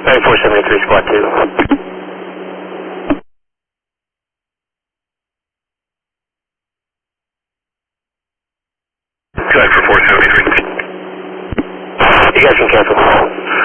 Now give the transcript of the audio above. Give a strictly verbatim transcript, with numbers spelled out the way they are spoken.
four seventy-three, squad two. Go ahead for four seventy-three. You guys can cancel.